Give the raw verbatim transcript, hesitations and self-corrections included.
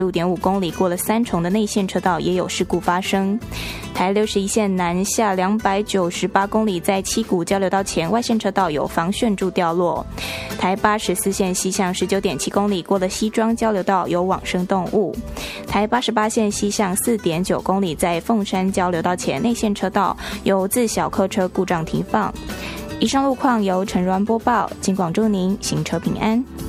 五点五公里过了三重的内线车道也有事故发生。台六十一线南下两百九十八公里，在七股交流道前外线车道有防眩柱掉落。台八十四线西向十九点七公里过了西庄交流道有往生动物。台八十八线西向四点九公里，在凤山交流道前内线车道有自小客车故障停放。以上路况由陈软播报，尽管祝您行车平安。